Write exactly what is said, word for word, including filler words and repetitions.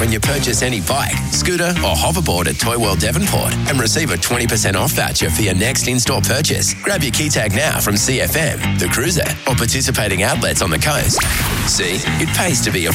when you purchase any bike, scooter or hoverboard at Toy World Devonport and receive a twenty percent off voucher for your next in-store purchase. Grab your key tag now from C F M, The Cruiser or participating outlets on the coast. See, it pays to be a